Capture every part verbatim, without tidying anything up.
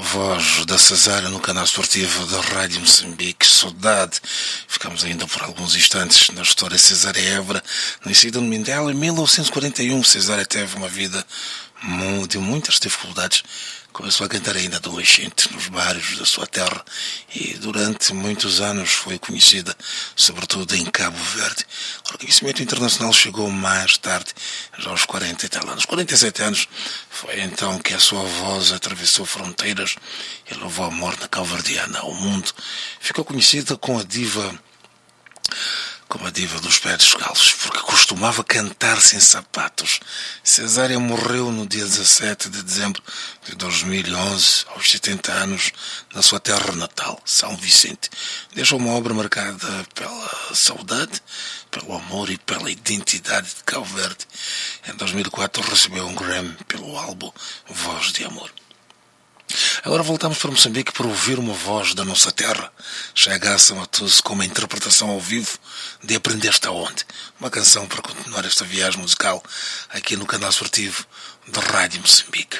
voz da Cesária no canal esportivo da Rádio Moçambique. Saudade. Ficamos ainda por alguns instantes na história de Cesária Évora. Nascida no Mindelo em mil novecentos e quarenta e um, Cesária teve uma vida de muitas dificuldades. Começou a cantar ainda adolescente nos bares da sua terra e durante muitos anos foi conhecida, sobretudo em Cabo Verde. O reconhecimento internacional chegou mais tarde, já aos quarenta e tal anos. quarenta e sete anos foi então que a sua voz atravessou fronteiras e levou a morte na cabo-verdiana ao mundo. Ficou conhecida como a diva... como a diva dos pés descalços, porque costumava cantar sem sapatos. Cesária morreu no dia dezassete de dezembro de dois mil e onze, aos setenta anos, na sua terra natal, São Vicente. Deixou uma obra marcada pela saudade, pelo amor e pela identidade de Cabo Verde. Em dois mil e quatro recebeu um Grammy pelo álbum Voz de Amor. Agora voltamos para Moçambique para ouvir uma voz da nossa terra. Chega a São Matoso com uma interpretação ao vivo de Aprendeste Aonde? Uma canção para continuar esta viagem musical aqui no canal esportivo da Rádio Moçambique.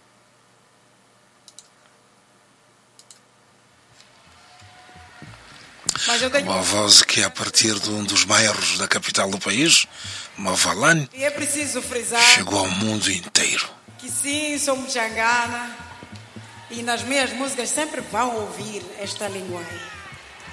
Mas eu tenho... Uma voz que é a partir de um dos bairros da capital do país, Mavalane, E é preciso frisar chegou ao mundo inteiro. que sim, somos Xangana e nas minhas músicas sempre vão ouvir esta linguagem.